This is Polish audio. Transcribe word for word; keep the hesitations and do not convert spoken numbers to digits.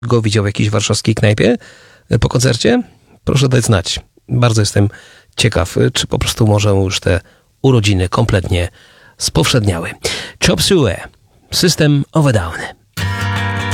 go widział w jakiejś warszawskiej knajpie po koncercie? Proszę dać znać. Bardzo jestem ciekaw, czy po prostu może już te urodziny kompletnie spowszedniały. Chop Suey, System of a Down.